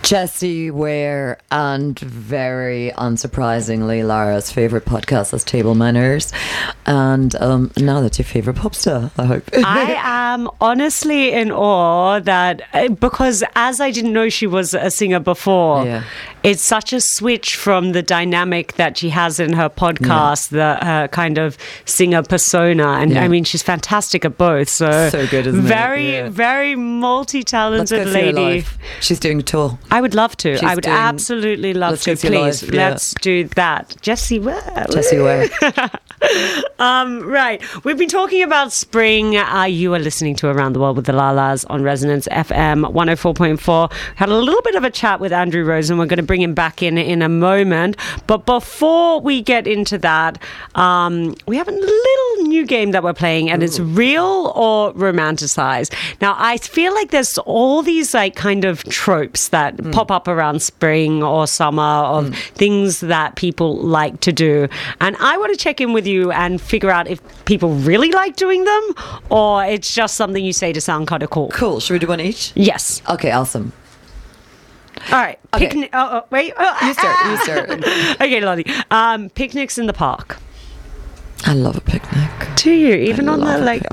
Jessie Ware, and very unsurprisingly, Lara's favourite podcast is Table Manners. And now that's your favourite pop star, I hope. I am honestly in awe that, because as I didn't know she was a singer before, it's such a switch from the dynamic that she has in her podcast, her kind of singer persona. And I mean, she's fantastic at both. So good, isn't it? Very multi-talented lady. She's doing a tour. I would love to. I would absolutely love to. Please, let's do that. Jessie Ware. Jessie Ware. Right. We've been talking about spring. You are listening to Around the World with the Lalas on Resonance FM 104.4. Had a little bit of a chat with Andrew Rosen. We're going to bring him back in a moment. But before we get into that, we have a little new game that we're playing, and it's real or romanticized. Now, I feel like there's all these like kind of tropes that pop up around spring or summer of things that people like to do. And I want to check in with you and figure out if people really like doing them or it's just something you say to sound kind of cool. Cool. Should we do one each? Yes. Okay, awesome. All right. Okay. Wait. You start. Okay, Lottie. Picnics in the park. I love a picnic. Do you? Even on the like...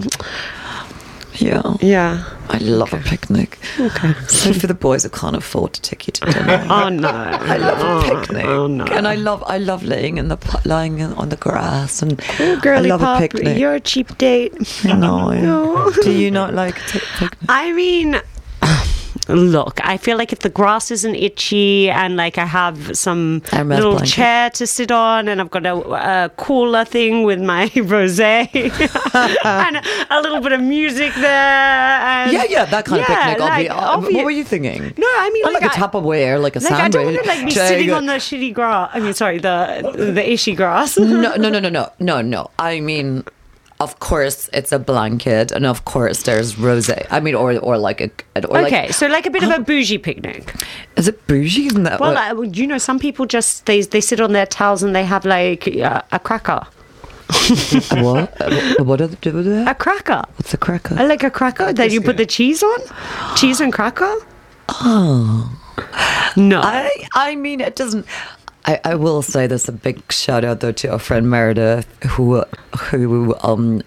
Yeah. I love a picnic. Okay. So for the boys who can't afford to take you to dinner. Oh no! I love a picnic. Oh no! And I love lying on the grass and girly I love pop, a picnic. You're a cheap date. No. Do you not like a picnic? I mean, look, I feel like if the grass isn't itchy and like I have some little blanket. chair to sit on and I've got a cooler thing with my rosé and a little bit of music there. And that kind of picnic. What were you thinking? No, I mean, like a Tupperware, like a sandwich. I don't want to like be sitting on the shitty grass. I mean, sorry, the ishy grass. No. I mean, of course, it's a blanket, and of course, there's rosé. I mean, or like a... Okay, so like a bit of a bougie picnic. Is it bougie? Isn't that well, some people just, they sit on their towels and they have like a cracker. What? What do they do there? A cracker. What's a cracker? Like a cracker that you put the cheese on? Cheese and cracker? Oh. No. I mean, it doesn't... I will say this, a big shout out though to our friend Meredith, who even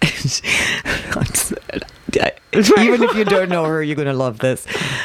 if you don't know her, you're gonna love this.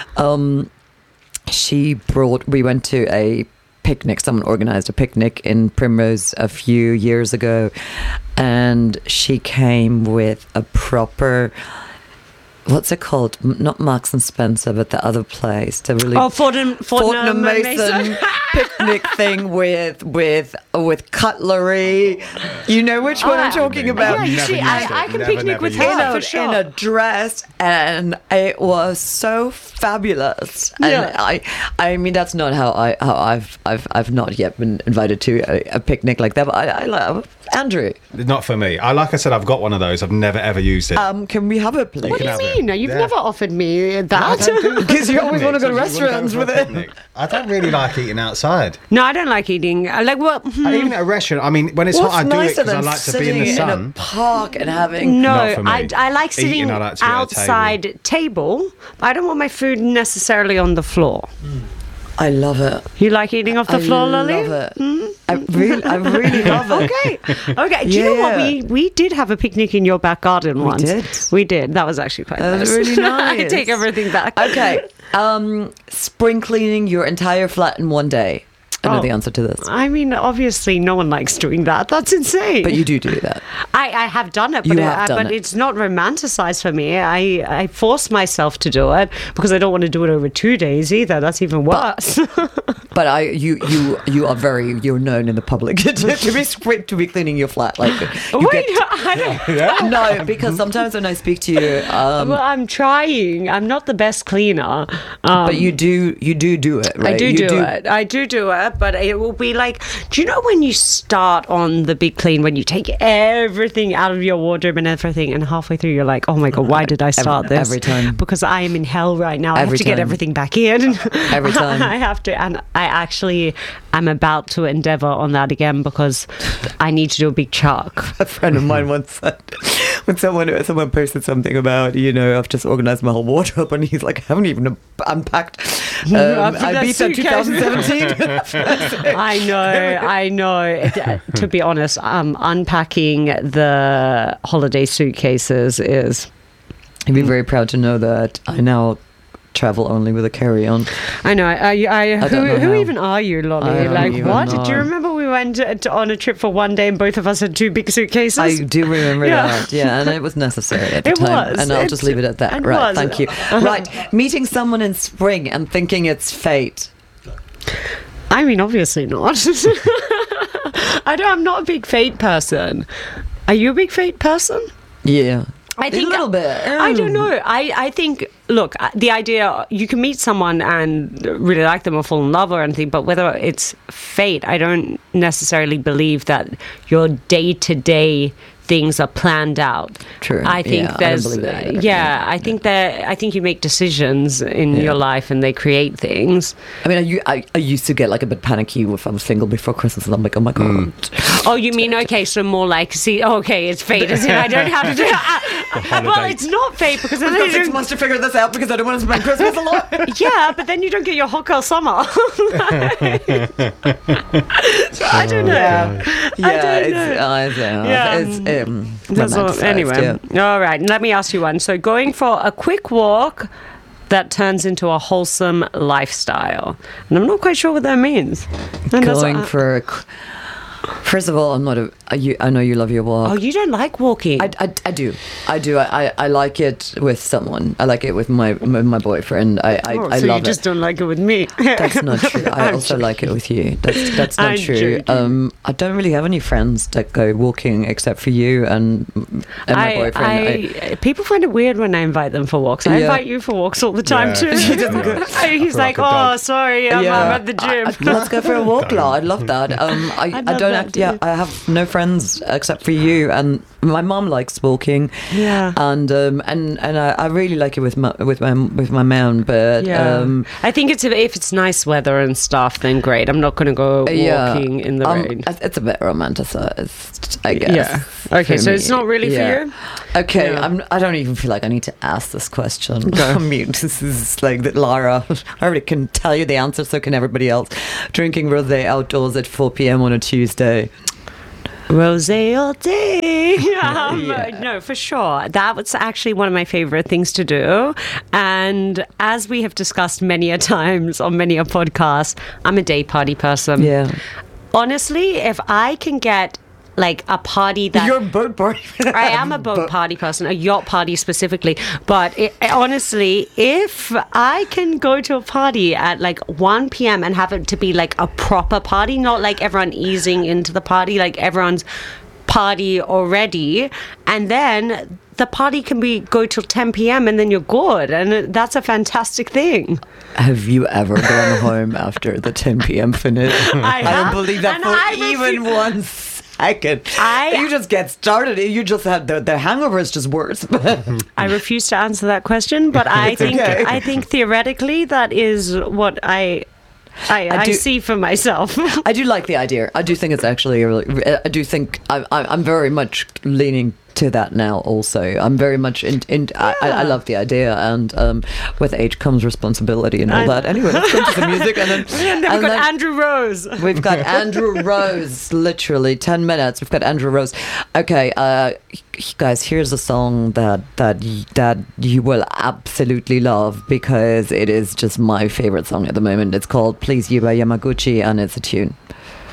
We went to a picnic. Someone organized a picnic in Primrose a few years ago, and she came with a proper... What's it called? Not Marks and Spencer, but the other place. The really Fortnum Mason picnic thing with cutlery. You know which one I'm talking about? Yeah, I can picnic with her for sure. In a dress, and it was so fabulous. And I mean, that's not how I've not yet been invited to a picnic like that. But I love Andrew. Not for me. Like I said, I've got one of those. I've never ever used it. Can we have it, please? What do you mean? You've never offered me that. Because you always want to go to restaurants with it. I don't really like eating outside. No, I don't like eating. Even at a restaurant. I mean, when it's hot, I do it because I like to be in the sun. In a park and having... No, Not for me. I like sitting outside table, but I don't want my food necessarily on the floor. I love it. You like eating off the floor, Lily? I love it. I really love it. Okay. Do you know what? We did have a picnic in your back garden once. We did. That was actually quite nice. That was really nice. I take everything back. Okay. Spring cleaning your entire flat in one day. I know the answer to this. I mean, obviously, no one likes doing that. That's insane. But you do that. I have done it, but it's not romanticized for me. I force myself to do it because I don't want to do it over 2 days either. That's even worse. But you're known in the public to be cleaning your flat. Like no, because sometimes when I speak to you, well, I'm trying. I'm not the best cleaner, but you do it. Right? I do it. But it will be like, do you know when you start on the big clean, when you take everything out of your wardrobe and everything, and halfway through you're like, oh my God, why did I start this? Every time. Because I am in hell right now. I have to get everything back in. Every time. I have to. And I actually am about to endeavour on that again because I need to do a big chuck. A friend of mine once said, when someone posted something about, I've just organised my whole wardrobe, and he's like, I haven't even unpacked Ibiza 2017. I know. To be honest, unpacking the holiday suitcases is... You'd be very proud to know that I now travel only with a carry-on. I know. Who even are you, Lolly? Like, what? Know. Do you remember we went on a trip for one day and both of us had 2 big suitcases? I do remember that. Yeah, and it was necessary at the time. And I'll just leave it at that. Right, thank you. Right, meeting someone in spring and thinking it's fate. I mean, obviously not. I'm not a big fate person. Are you a big fate person? Yeah. I think a little bit. I don't know. I think, look, the idea, you can meet someone and really like them or fall in love or anything, but whether it's fate, I don't necessarily believe that your day-to-day things are planned out. True. I think I think you make decisions in your life and they create things. I mean, I used to get like a bit panicky if I was single before Christmas, and I'm like, oh my god. Oh, you mean so more like it's fate. As in, I don't have to do well, it's not fate because I've got 6 months to figure this out because I don't want to spend Christmas alone. Yeah, but then you don't get your hot girl summer. So I don't know. Anyway, all right. Let me ask you one. So, going for a quick walk that turns into a wholesome lifestyle, and I'm not quite sure what that means. First of all, I'm not I know you love your walk. Oh, you don't like walking? I do. I like it with someone. I like it with my boyfriend. I love it. So you just don't like it with me? That's not true. I also like it with you. That's not true. I don't really have any friends that go walking except for you and my boyfriend. People find it weird when I invite them for walks. I invite you for walks all the time too. He's like, oh, sorry, I'm at the gym. Let's go for a walk, La. I'd love that. I have no friends except for you, and my mom likes walking. Yeah, and I really like it with my man. But I think if it's nice weather and stuff, then great. I'm not going to go walking in the rain. It's a bit romanticized, I guess. Yeah. Okay, so it's not really for you. Okay, I don't even feel like I need to ask this question. I mean, this is like that, Lara. I already can tell you the answer, so can everybody else. Drinking rosé outdoors at 4 p.m. on a Tuesday. Rosé all day. No, for sure. That was actually one of my favorite things to do. And as we have discussed many a times on many a podcast, I'm a day party person. Yeah. Honestly, if I can get like a party that... You're a boat party. I am a boat party person, a yacht party specifically. But honestly, if I can go to a party at like 1 p.m. and have it to be like a proper party, not like everyone easing into the party, like everyone's party already, and then the party can go till 10 p.m. and then you're good, and that's a fantastic thing. Have you ever gone home after the 10 p.m. finish? I don't believe that for even once. You just get started. You just have the hangover is just worse. I refuse to answer that question, but I think theoretically that is what I see for myself. I do like the idea. I do think it's actually I do think I'm very much leaning to that now also. I'm very much I love the idea, and with age comes responsibility and all that. Anyway, let's go to the music, and then we've got Andrew Rose. We've got Andrew Rose, literally 10 minutes. We've got Andrew Rose. Okay, guys, here's a song that you will absolutely love because it is just my favorite song at the moment. It's called Please You by Yamaguchi, and it's a tune.